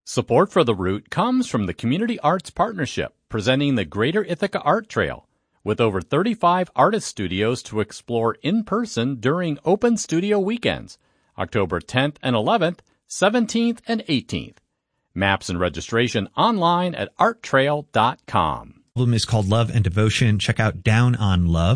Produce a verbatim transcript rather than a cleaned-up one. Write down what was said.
Support for The Root comes from the Community Arts Partnership, presenting the Greater Ithaca Art Trail, with over thirty-five artist studios to explore in person during Open Studio Weekends, October tenth and eleventh, seventeenth and eighteenth. Maps and registration online at art trail dot com. The album is called Love and Devotion. Check out Down on Love.